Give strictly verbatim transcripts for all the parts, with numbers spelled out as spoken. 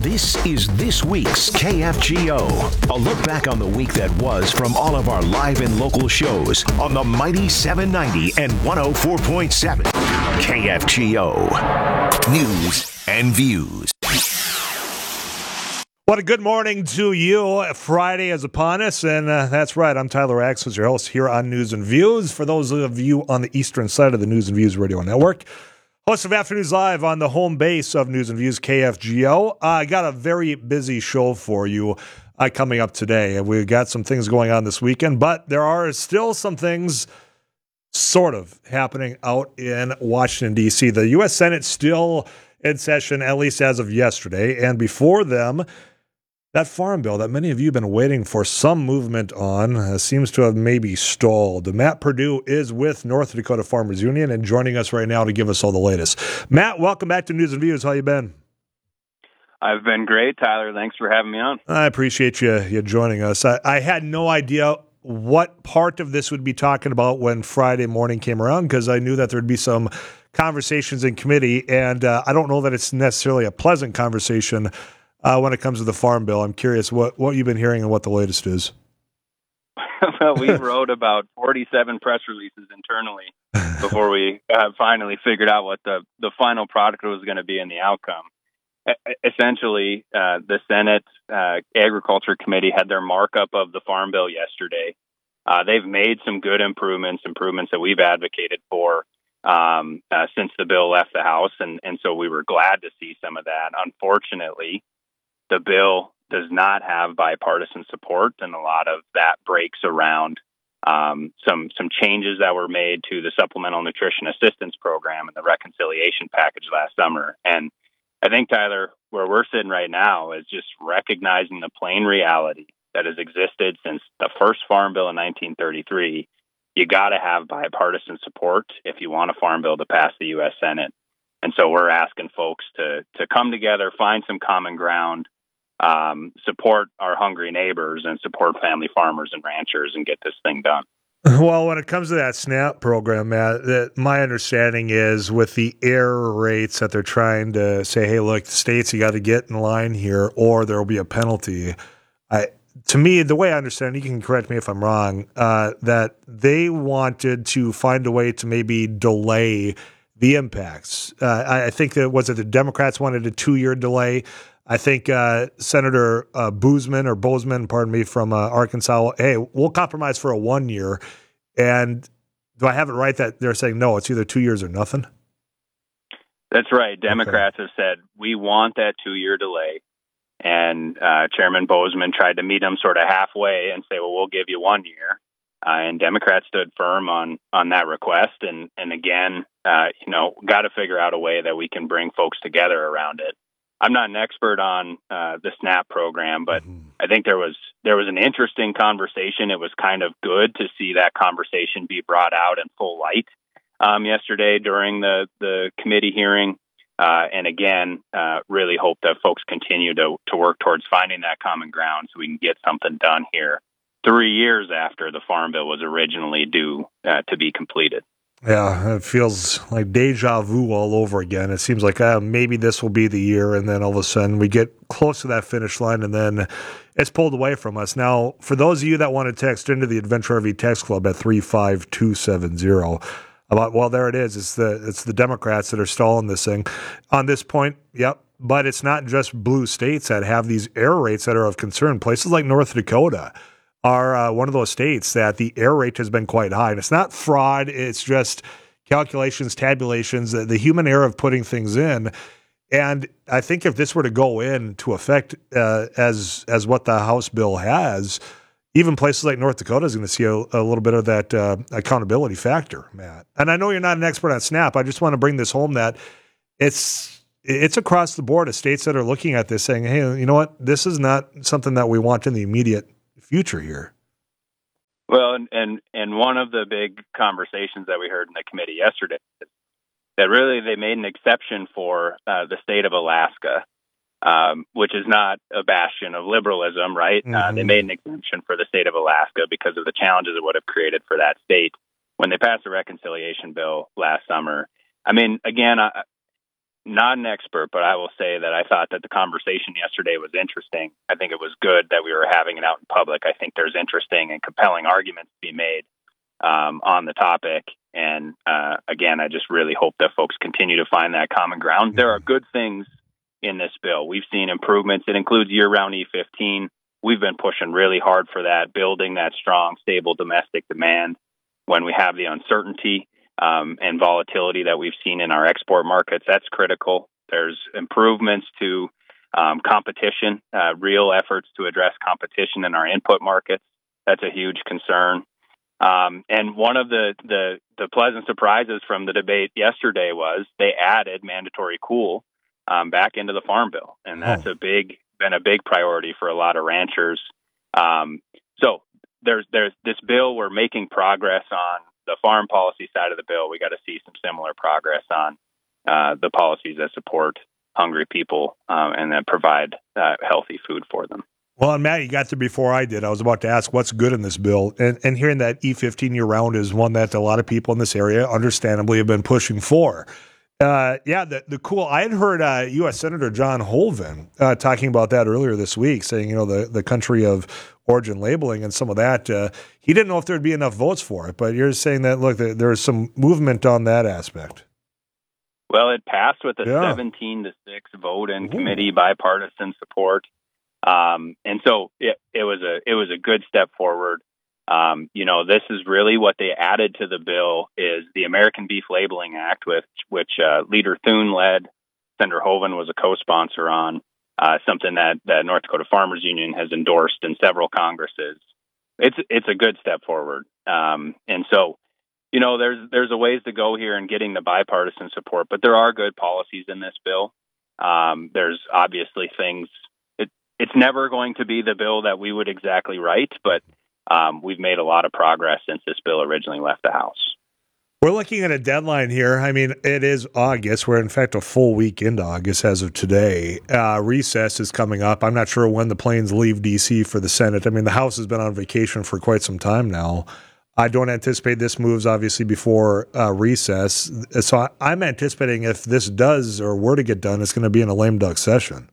This is this week's K F G O. A look back on the week that was from all of our live and local shows on the mighty seven ninety and one oh four point seven. K F G O. News and views. What a good morning to you. Friday is upon us, and uh, that's right. I'm Tyler Axels, your host here on News and Views. For those of you on the eastern side of the News and Views Radio Network, host of Afternoons Live on the home base of News and Views, K F G O. I uh, got a very busy show for you uh, coming up today. We've got some things going on this weekend, but there are still some things sort of happening out in Washington, D C. The U S Senate still in session, at least as of yesterday, and before them, that farm bill that many of you have been waiting for some movement on uh, seems to have maybe stalled. Matt Perdue is with North Dakota Farmers Union and joining us right now to give us all the latest. Matt, welcome back to News and Views. How you been? I've been great, Tyler. Thanks for having me on. I appreciate you, you joining us. I, I had no idea what part of this would be talking about when Friday morning came around because I knew that there'd be some conversations in committee, and uh, I don't know that it's necessarily a pleasant conversation Uh, when it comes to the farm bill. I'm curious what, what you've been hearing and what the latest is. Well, we wrote about forty-seven press releases internally before we uh, finally figured out what the, the final product was going to be and the outcome. E- essentially, uh, the Senate uh, Agriculture Committee had their markup of the farm bill yesterday. Uh, they've made some good improvements, improvements that we've advocated for um, uh, since the bill left the House, and, and so we were glad to see some of that. Unfortunately, the bill does not have bipartisan support, and a lot of that breaks around um, some some changes that were made to the Supplemental Nutrition Assistance Program and the reconciliation package last summer. And I think, Tyler, where we're sitting right now is just recognizing the plain reality that has existed since the first Farm Bill in nineteen thirty-three. You got to have bipartisan support if you want a farm bill to pass the U S Senate. And so we're asking folks to to come together, find some common ground, Um, support our hungry neighbors and support family farmers and ranchers and get this thing done. Well, when it comes to that SNAP program, Matt, that my understanding is with the error rates that they're trying to say, hey, look, states, you got to get in line here or there will be a penalty. I, to me, the way I understand it, you can correct me if I'm wrong, uh, that they wanted to find a way to maybe delay the impacts. Uh, I, I think that was it the Democrats wanted a two-year delay. I think uh, Senator uh, Boozman or Bozeman, pardon me, from uh, Arkansas, hey, we'll compromise for a one year. And do I have it right that they're saying, no, it's either two years or nothing? That's right. Democrats okay. have said, we want that two-year delay. And uh, Chairman Bozeman tried to meet them sort of halfway and say, well, we'll give you one year. Uh, and Democrats stood firm on on that request. And, and again, uh, you know, got to figure out a way that we can bring folks together around it. I'm not an expert on uh, the SNAP program, but mm-hmm. I think there was there was an interesting conversation. It was kind of good to see that conversation be brought out in full light um, yesterday during the, the committee hearing. Uh, and again, uh, really hope that folks continue to, to work towards finding that common ground so we can get something done here three years after the Farm Bill was originally due uh, to be completed. Yeah, it feels like deja vu all over again. It seems like uh, maybe this will be the year, and then all of a sudden we get close to that finish line, and then it's pulled away from us. Now, for those of you that want to text into the Adventure R V Text Club at three five two seven zero, about well, there it is. It's the it's the Democrats that are stalling this thing. On this point, yep, but it's not just blue states that have these error rates that are of concern. Places like North Dakota are uh, one of those states that the error rate has been quite high. And it's not fraud. It's just calculations, tabulations, the, the human error of putting things in. And I think if this were to go into effect uh, as as what the House bill has, even places like North Dakota is going to see a, a little bit of that uh, accountability factor, Matt. And I know you're not an expert on SNAP. I just want to bring this home that it's it's across the board of states that are looking at this saying, hey, you know what? This is not something that we want in the immediate future here. Well, and, and and one of the big conversations that we heard in the committee yesterday that really they made an exception for uh, the state of Alaska, um, which is not a bastion of liberalism, right? Mm-hmm. Uh, they made an exemption for the state of Alaska because of the challenges it would have created for that state when they passed the reconciliation bill last summer. I mean, again, I, not an expert, but I will say that I thought that the conversation yesterday was interesting. I think it was good that we were having it out in public. I think there's interesting and compelling arguments to be made um, on the topic. And uh, again, I just really hope that folks continue to find that common ground. There are good things in this bill. We've seen improvements. It includes year-round E fifteen. We've been pushing really hard for that, building that strong, stable domestic demand when we have the uncertainty um, and volatility that we've seen in our export markets. That's critical. There's improvements to um, competition, uh, real efforts to address competition in our input markets. That's a huge concern. Um, and one of the, the, the pleasant surprises from the debate yesterday was they added mandatory cool um, back into the Farm Bill. And that's oh. a big, been a big priority for a lot of ranchers. Um, so there's, there's this bill, we're making progress on the farm policy side of the bill. We got to see some similar progress on uh, the policies that support hungry people um, and that provide uh, healthy food for them. Well, and Matt, you got there before I did. I was about to ask what's good in this bill. And, and hearing that E fifteen year-round is one that a lot of people in this area understandably have been pushing for. Uh, yeah, the, the cool, I had heard uh, U S Senator John Hoeven uh, talking about that earlier this week, saying, you know, the, the country of origin labeling and some of that. Uh, he didn't know if there'd be enough votes for it, but you're saying that, look, there, there's some movement on that aspect. Well, it passed with a yeah. seventeen to six vote in Ooh. committee, bipartisan support. Um, and so it, it was a it was a good step forward. Um, you know, this is really what they added to the bill is the American Beef Labeling Act, which which uh, Leader Thune led. Senator Hoeven was a co-sponsor on, uh, something that the North Dakota Farmers Union has endorsed in several Congresses. It's it's a good step forward. Um, and so, you know, there's there's a ways to go here in getting the bipartisan support, but there are good policies in this bill. Um, there's obviously things. It's never going to be the bill that we would exactly write, but um, we've made a lot of progress since this bill originally left the House. We're looking at a deadline here. I mean, it is August. We're, in fact, a full week into August as of today. Uh, recess is coming up. I'm not sure when the planes leave D C for the Senate. I mean, the House has been on vacation for quite some time now. I don't anticipate this moves, obviously, before uh, recess. So I, I'm anticipating if this does or were to get done, it's going to be in a lame duck session.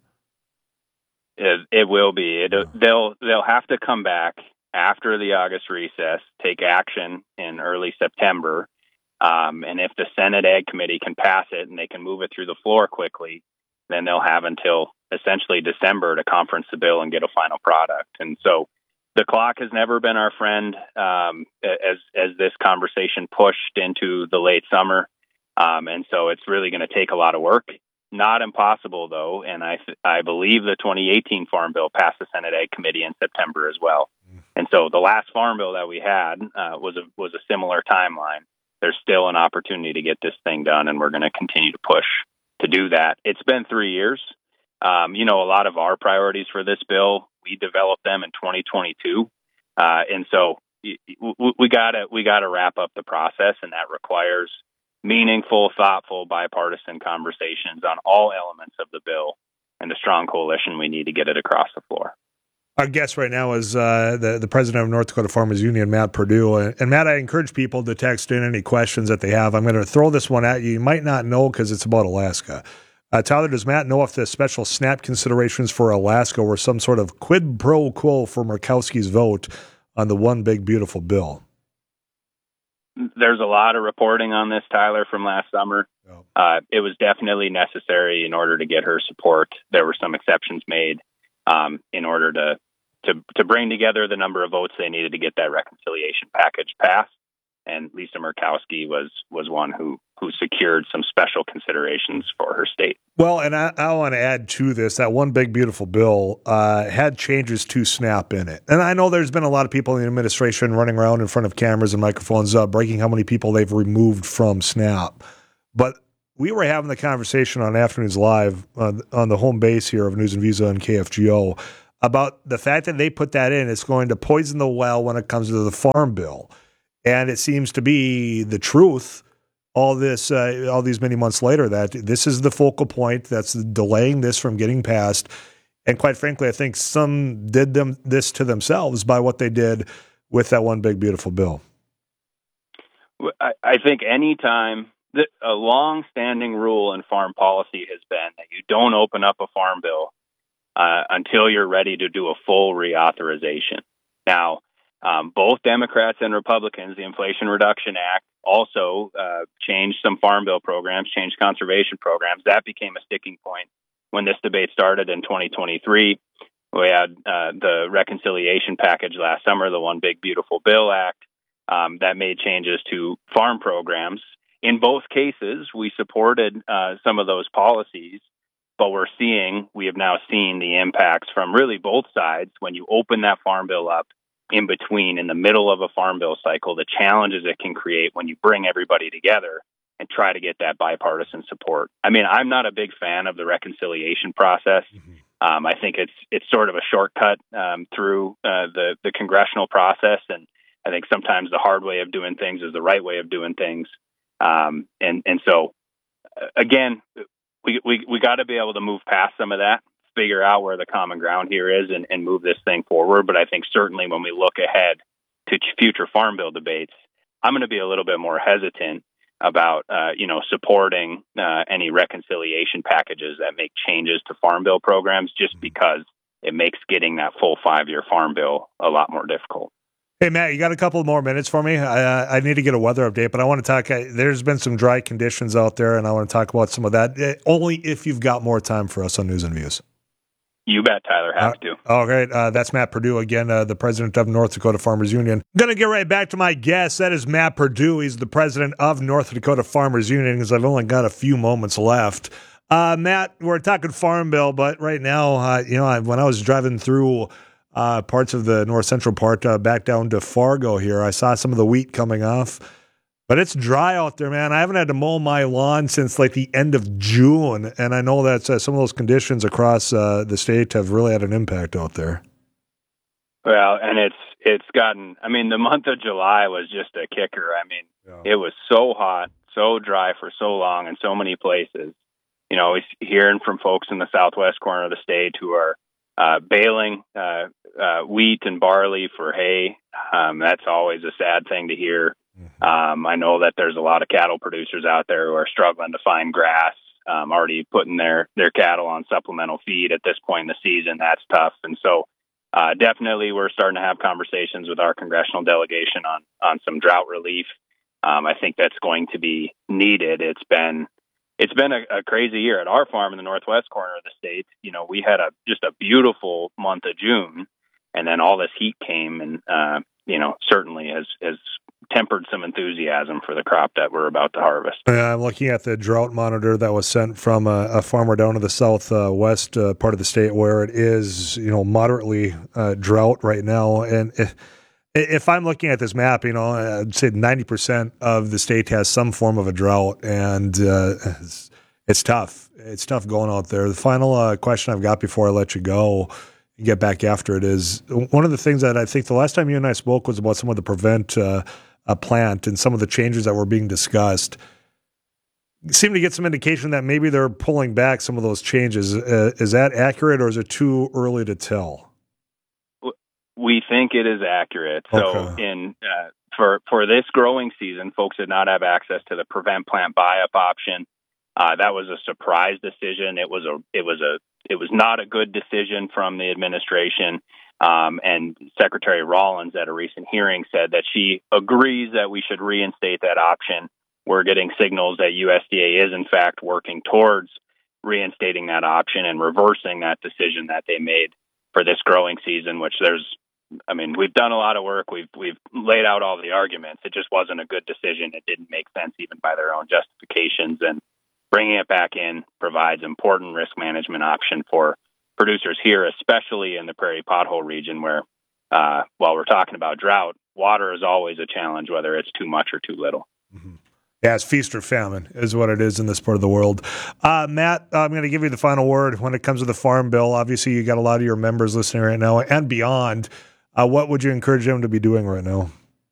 It, it will be. It, they'll they'll have to come back after the August recess, take action in early September, um, and if the Senate Ag Committee can pass it and they can move it through the floor quickly, then they'll have until essentially December to conference the bill and get a final product. And so the clock has never been our friend um, as as this conversation pushed into the late summer, um, and so it's really going to take a lot of work. Not impossible, though, and I th- I believe the twenty eighteen Farm Bill passed the Senate Ag Committee in September as well. And so the last Farm Bill that we had uh, was a was a similar timeline. There's still an opportunity to get this thing done, and we're going to continue to push to do that. It's been three years. Um, you know, a lot of our priorities for this bill, we developed them in twenty twenty-two, uh, and so we, we gotta we gotta wrap up the process, and that requires meaningful, thoughtful, bipartisan conversations on all elements of the bill and the strong coalition we need to get it across the floor. Our guest right now is uh, the, the president of North Dakota Farmers Union, Matt Perdue. And Matt, I encourage people to text in any questions that they have. I'm going to throw this one at you. You might not know because it's about Alaska. Uh, Tyler, does Matt know if the special SNAP considerations for Alaska were some sort of quid pro quo for Murkowski's vote on the One Big Beautiful Bill? There's a lot of reporting on this, Tyler, from last summer. Oh. Uh, it was definitely necessary in order to get her support. There were some exceptions made um, in order to, to to bring together the number of votes they needed to get that reconciliation package passed. And Lisa Murkowski was was one who who secured some special considerations for her state. Well, and I, I want to add to this, that One Big Beautiful Bill uh, had changes to SNAP in it. And I know there's been a lot of people in the administration running around in front of cameras and microphones uh, breaking how many people they've removed from SNAP. But we were having the conversation on Afternoons Live uh, on the home base here of News and Views on K F G O about the fact that they put that in. It's going to poison the well when it comes to the Farm Bill. And it seems to be the truth all this, uh, all these many months later, that this is the focal point that's delaying this from getting passed. And quite frankly, I think some did them this to themselves by what they did with that One Big Beautiful Bill. I, I think any time the, a long-standing rule in farm policy has been that you don't open up a farm bill uh, until you're ready to do a full reauthorization. Now, um, both Democrats and Republicans, the Inflation Reduction Act also uh, changed some farm bill programs, changed conservation programs. That became a sticking point when this debate started in twenty twenty-three. We had uh, the reconciliation package last summer, the One Big Beautiful Bill Act, um, that made changes to farm programs. In both cases, we supported uh, some of those policies, but we're seeing, we have now seen the impacts from really both sides when you open that farm bill up in between, in the middle of a farm bill cycle, the challenges it can create when you bring everybody together and try to get that bipartisan support. I mean, I'm not a big fan of the reconciliation process. Mm-hmm. Um, I think it's it's sort of a shortcut um, through uh, the, the congressional process, and I think sometimes the hard way of doing things is the right way of doing things. Um, and, and so, uh, again, we we, we got to be able to move past some of that, figure out where the common ground here is, and, and move this thing forward. But I think certainly when we look ahead to future farm bill debates, I'm going to be a little bit more hesitant about, uh, you know, supporting uh, any reconciliation packages that make changes to farm bill programs, just because it makes getting that full five-year farm bill a lot more difficult. Hey, Matt, you got a couple more minutes for me? I, I need to get a weather update, but I want to talk. Uh, there's been some dry conditions out there, and I want to talk about some of that, uh, only if you've got more time for us on News and Views. You bet, Tyler. Have to. Uh, all right. Uh, that's Matt Perdue again, uh, the president of North Dakota Farmers Union. Going to get right back to my guest. That is Matt Perdue. He's the president of North Dakota Farmers Union, because I've only got a few moments left. Uh, Matt, we're talking Farm Bill, but right now, uh, you know, I, when I was driving through uh, parts of the north central part uh, back down to Fargo here, I saw some of the wheat coming off. But it's dry out there, man. I haven't had to mow my lawn since like the end of June, and I know that uh, some of those conditions across uh, the state have really had an impact out there. Well, and it's it's gotten, I mean, the month of July was just a kicker. I mean, yeah. It was so hot, so dry for so long in so many places. You know, hearing from folks in the southwest corner of the state who are uh, baling uh, uh, wheat and barley for hay. Um, that's always a sad thing to hear. Um, I know that there's a lot of cattle producers out there who are struggling to find grass, um, already putting their, their cattle on supplemental feed at this point in the season. That's tough. And so uh, definitely we're starting to have conversations with our congressional delegation on, on some drought relief. Um, I think that's going to be needed. It's been it's been a, a crazy year at our farm in the northwest corner of the state. You know, we had a just a beautiful month of June, and then all this heat came, and uh, you know, certainly has has tempered some enthusiasm for the crop that we're about to harvest. Yeah, I'm looking at the drought monitor that was sent from a, a farmer down to the southwest uh, part of the state, where it is, you know, moderately uh, drought right now. And if, if I'm looking at this map, you know, I'd say ninety percent of the state has some form of a drought, and uh, it's, it's tough. It's tough going out there. The final uh, question I've got before I let you go, get back after it, is one of the things that I think the last time you and I spoke was about some of the Prevent uh, a plant and some of the changes that were being discussed. Seem to get some indication that maybe they're pulling back some of those changes. Uh, is that accurate, or is it too early to tell? We think it is accurate. So Okay. in uh, for for this growing season, folks did not have access to the Prevent Plant Buy-Up option. Uh, that was a surprise decision. It was a it was a it was not a good decision from the administration. Um, and Secretary Rollins at a recent hearing said that she agrees that we should reinstate that option. We're getting signals that U S D A is, in fact, working towards reinstating that option and reversing that decision that they made for this growing season, which there's, I mean, we've done a lot of work. We've, we've laid out all the arguments. It just wasn't a good decision. It didn't make sense even by their own justifications, and bringing it back in provides important risk management option for producers here, especially in the prairie pothole region, where uh, while we're talking about drought, water is always a challenge, whether it's too much or too little. Mm-hmm. Yeah, it's feast or famine is what it is in this part of the world. Uh, Matt, I'm going to give you the final word when it comes to the Farm Bill. Obviously, you got a lot of your members listening right now and beyond. Uh, what would you encourage them to be doing right now?